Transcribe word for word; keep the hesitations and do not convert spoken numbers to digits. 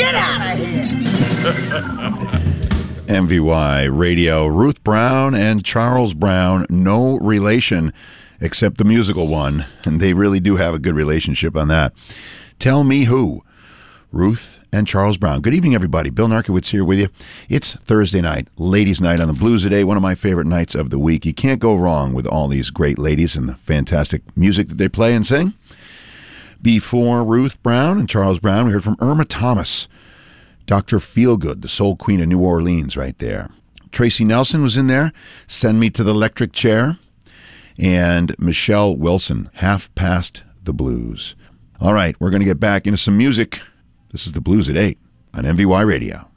Get out of here! M V Y Radio. Ruth Brown and Charles Brown, no relation except the musical one, and they really do have a good relationship on that. Tell Me Who, Ruth and Charles Brown. Good evening, everybody. Bill Narkowitz here with you. It's Thursday night, ladies' night on the Blues Today, one of my favorite nights of the week. You can't go wrong with all these great ladies and the fantastic music that they play and sing. Before Ruth Brown and Charles Brown, we heard from Irma Thomas, Doctor Feelgood, the soul queen of New Orleans right there. Tracy Nelson was in there, Send Me to the Electric Chair, and Michelle Wilson, Half Past the Blues. All right, we're going to get back into some music. This is the Blues at eight on M V Y Radio.